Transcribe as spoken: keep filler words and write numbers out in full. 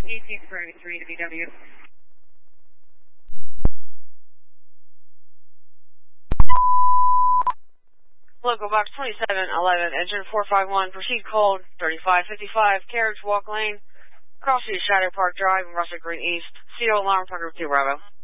eighteen three to B W. Local box twenty-seven eleven, engine four five one, proceed cold, thirty-five fifty-five, carriage walk lane, cross street Shadow Park Drive, Russet Green East, C O alarm, Parker two Bravo.